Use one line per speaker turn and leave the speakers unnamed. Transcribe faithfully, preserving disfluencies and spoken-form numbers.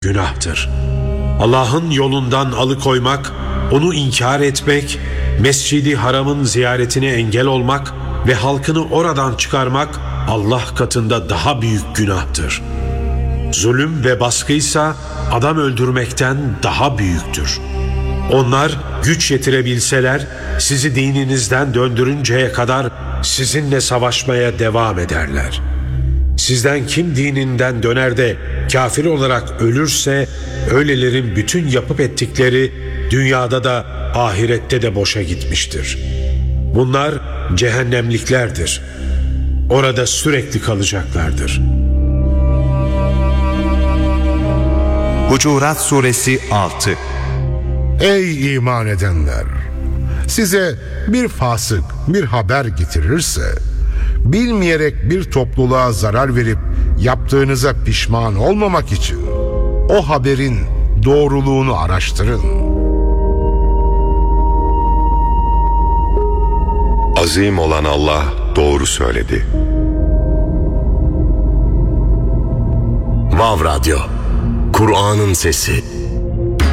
günahtır. Allah'ın yolundan alıkoymak, onu inkar etmek, Mescid-i Haram'ın ziyaretine engel olmak ve halkını oradan çıkarmak Allah katında daha büyük günahtır. Zulüm ve baskıysa adam öldürmekten daha büyüktür. Onlar güç yetirebilseler sizi dininizden döndürünceye kadar sizinle savaşmaya devam ederler. Sizden kim dininden döner de kafir olarak ölürse öylelerin bütün yapıp ettikleri dünyada da ahirette de boşa gitmiştir. Bunlar cehennemliklerdir. Orada sürekli kalacaklardır.
Hucurat Suresi altı.
Ey iman edenler! Size bir fasık bir haber getirirse, bilmeyerek bir topluluğa zarar verip yaptığınıza pişman olmamak için o haberin doğruluğunu araştırın.
Azim olan Allah doğru söyledi.
Vav Radyo, Kur'an'ın sesi.